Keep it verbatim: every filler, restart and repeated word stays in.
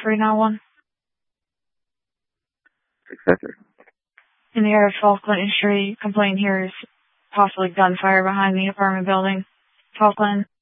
three nine one. Successor. In the area of twelve Clinton Street, complaint here is possibly gunfire behind the apartment building. twelve Clinton.